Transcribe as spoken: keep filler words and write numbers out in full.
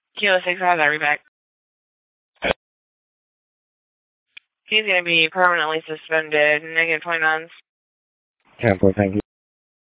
Kilo six, how's that reback? He's going to be permanently suspended, negative twenty-nines. ten four, thank you.